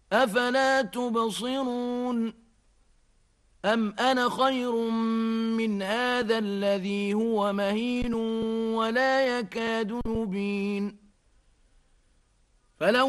أفلا تبصرون أم أنا خير من هذا الذي هو مهين ولا يكاد يبين فلو